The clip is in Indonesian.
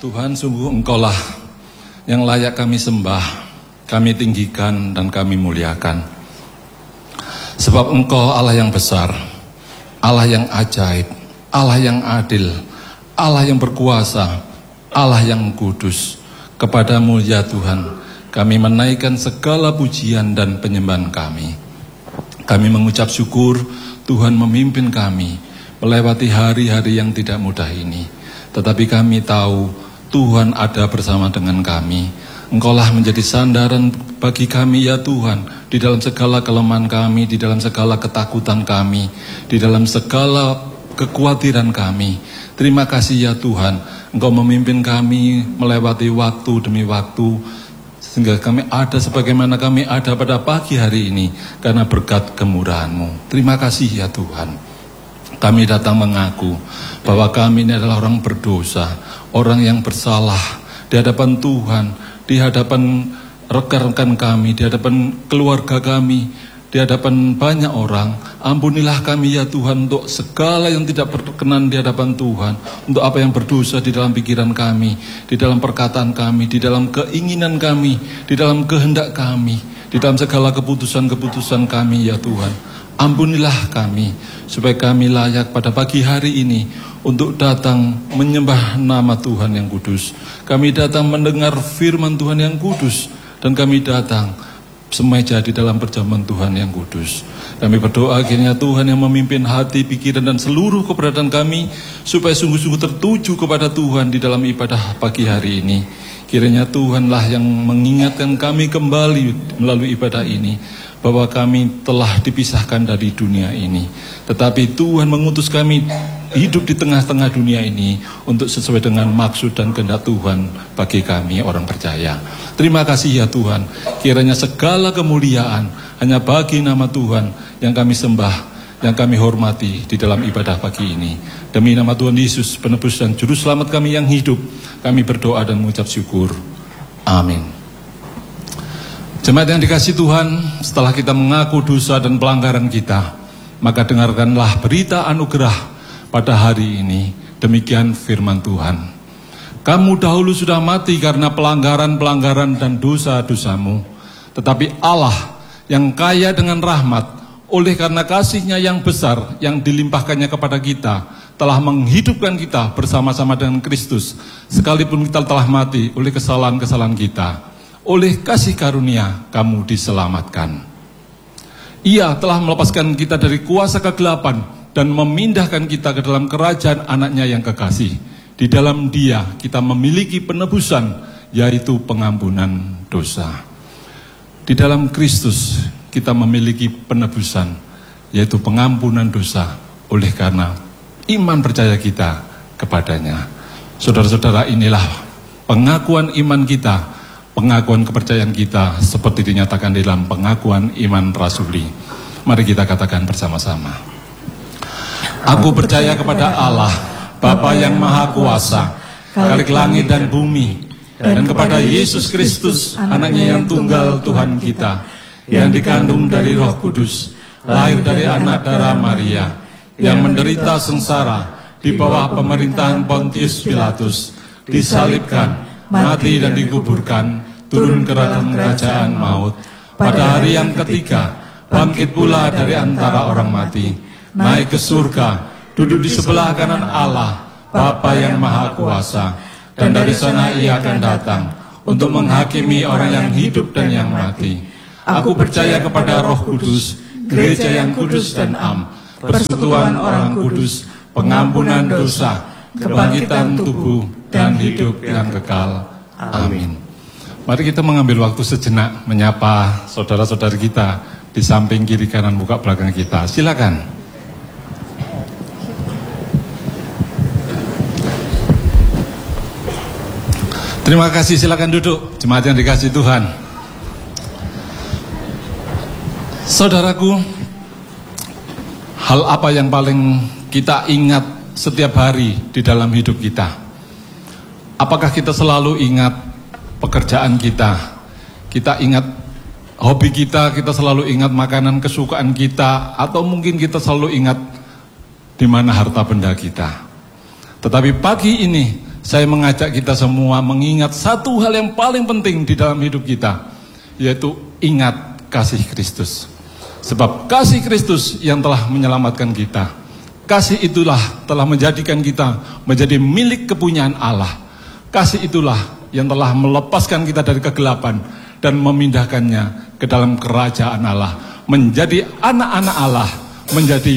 Tuhan, sungguh Engkaulah yang layak kami sembah, kami tinggikan dan kami muliakan. Sebab Engkau Allah yang besar, Allah yang ajaib, Allah yang adil, Allah yang berkuasa, Allah yang kudus. Kepadamu ya Tuhan, kami menaikkan segala pujian dan penyembahan kami. Kami mengucap syukur Tuhan memimpin kami melewati hari-hari yang tidak mudah ini. Tetapi kami tahu Tuhan ada bersama dengan kami. Engkaulah menjadi sandaran bagi kami ya Tuhan, di dalam segala kelemahan kami, di dalam segala ketakutan kami, di dalam segala kekhawatiran kami. Terima kasih ya Tuhan, Engkau memimpin kami melewati waktu demi waktu, sehingga kami ada sebagaimana kami ada pada pagi hari ini, karena berkat kemurahan-Mu. Terima kasih ya Tuhan. Kami datang mengaku bahwa kami ini adalah orang berdosa, orang yang bersalah di hadapan Tuhan, di hadapan rekan-rekan kami, di hadapan keluarga kami, di hadapan banyak orang. Ampunilah kami ya Tuhan untuk segala yang tidak berkenan di hadapan Tuhan, untuk apa yang berdosa di dalam pikiran kami, di dalam perkataan kami, di dalam keinginan kami, di dalam kehendak kami, di dalam segala keputusan-keputusan kami ya Tuhan. Ampunilah kami, supaya kami layak pada pagi hari ini untuk datang menyembah nama Tuhan yang kudus. Kami datang mendengar firman Tuhan yang kudus, dan kami datang semeja di dalam perjamuan Tuhan yang kudus. Kami berdoa kiranya Tuhan yang memimpin hati, pikiran dan seluruh keberadaan kami, supaya sungguh-sungguh tertuju kepada Tuhan di dalam ibadah pagi hari ini. Kiranya Tuhanlah yang mengingatkan kami kembali melalui ibadah ini, bahwa kami telah dipisahkan dari dunia ini, tetapi Tuhan mengutus kami hidup di tengah-tengah dunia ini untuk sesuai dengan maksud dan kehendak Tuhan bagi kami orang percaya. Terima kasih ya Tuhan, kiranya segala kemuliaan hanya bagi nama Tuhan yang kami sembah, yang kami hormati di dalam ibadah pagi ini. Demi nama Tuhan Yesus, penebus dan juru selamat kami yang hidup, kami berdoa dan mengucap syukur. Amin. Jemaat yang dikasihi Tuhan, setelah kita mengaku dosa dan pelanggaran kita, maka dengarkanlah berita anugerah pada hari ini. Demikian firman Tuhan. Kamu dahulu sudah mati karena pelanggaran-pelanggaran dan dosa-dosamu. Tetapi Allah yang kaya dengan rahmat, oleh karena kasih-Nya yang besar yang dilimpahkannya kepada kita, telah menghidupkan kita bersama-sama dengan Kristus, sekalipun kita telah mati oleh kesalahan-kesalahan kita. Oleh kasih karunia kamu diselamatkan. Ia telah melepaskan kita dari kuasa kegelapan dan memindahkan kita ke dalam kerajaan anaknya yang kekasih. Di dalam Dia kita memiliki penebusan, yaitu pengampunan dosa. Di dalam Kristus kita memiliki penebusan, yaitu pengampunan dosa, oleh karena iman percaya kita kepadanya. Saudara-saudara, inilah pengakuan iman kita, pengakuan kepercayaan kita, seperti dinyatakan dalam pengakuan iman rasuli. Mari kita katakan bersama-sama. Aku percaya kepada Allah, Bapa yang Maha Kuasa, Khalik langit dan bumi, dan kepada Yesus Kristus, anaknya yang tunggal Tuhan kita, yang dikandung dari Roh Kudus, lahir dari anak darah Maria, yang menderita sengsara di bawah pemerintahan Pontius Pilatus, disalibkan, mati dan dikuburkan, turun ke dalam kerajaan maut. Pada hari yang ketiga, bangkit pula dari antara orang mati, naik ke surga, duduk di sebelah kanan Allah, Bapa yang Maha Kuasa, dan dari sana Ia akan datang untuk menghakimi orang yang hidup dan yang mati. Aku percaya kepada Roh Kudus, gereja yang kudus dan am, persekutuan orang kudus, pengampunan dosa, kebangkitan tubuh, dan hidup yang kekal. Amin. Mari kita mengambil waktu sejenak menyapa saudara-saudari kita di samping kiri kanan muka belakang kita. Silakan. Terima kasih, silakan duduk. Jemaat yang dikasihi Tuhan. Saudaraku, hal apa yang paling kita ingat setiap hari di dalam hidup kita? Apakah kita selalu ingat pekerjaan kita? Kita ingat hobi kita selalu ingat makanan kesukaan kita, atau mungkin kita selalu ingat di mana harta benda kita. Tetapi pagi ini saya mengajak kita semua mengingat satu hal yang paling penting di dalam hidup kita, yaitu ingat kasih Kristus. Sebab kasih Kristus yang telah menyelamatkan kita. Kasih itulah telah menjadikan kita menjadi milik kepunyaan Allah. Kasih itulah yang telah melepaskan kita dari kegelapan dan memindahkannya ke dalam kerajaan Allah, menjadi anak-anak Allah, menjadi